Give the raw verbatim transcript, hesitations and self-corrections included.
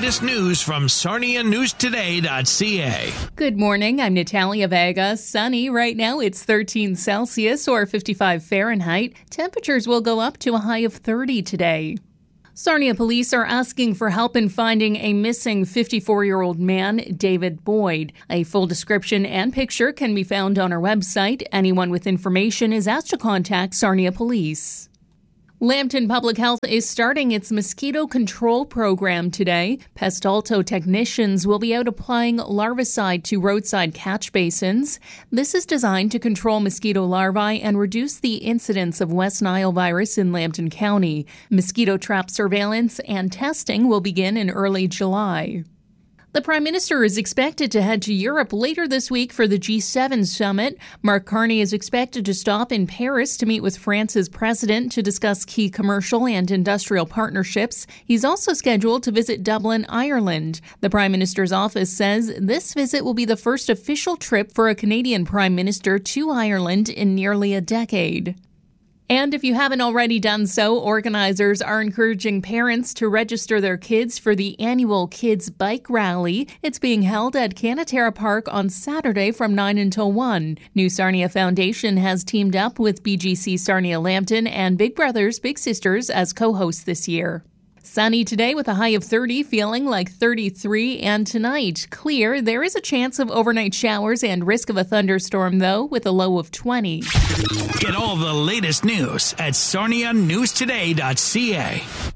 latest news from Sarnia News Today dot C A. Good morning. I'm Natalia Vega. Sunny right now. It's thirteen Celsius or fifty-five Fahrenheit. Temperatures will go up to a high of thirty today. Sarnia police are asking for help in finding a missing fifty-four-year-old man, David Boyd. A full description and picture can be found on our website. Anyone with information is asked to contact Sarnia Police. Lambton Public Health is starting its mosquito control program today. Pest Alto technicians will be out applying larvicide to roadside catch basins. This is designed to control mosquito larvae and reduce the incidence of West Nile virus in Lambton County. Mosquito trap surveillance and testing will begin in early July. The Prime Minister is expected to head to Europe later this week for the G seven summit. Mark Carney is expected to stop in Paris to meet with France's president to discuss key commercial and industrial partnerships. He's also scheduled to visit Dublin, Ireland. The Prime Minister's office says this visit will be the first official trip for a Canadian Prime Minister to Ireland in nearly a decade. And if you haven't already done so, organizers are encouraging parents to register their kids for the annual Kids Bike Rally. It's being held at Canatera Park on Saturday from nine until one. New Sarnia Foundation has teamed up with B G C Sarnia Lambton and Big Brothers Big Sisters as co-hosts this year. Sunny today with a high of thirty, feeling like thirty-three, and tonight clear. There is a chance of overnight showers and risk of a thunderstorm, though, with a low of twenty. Get all the latest news at Sarnia News Today dot C A.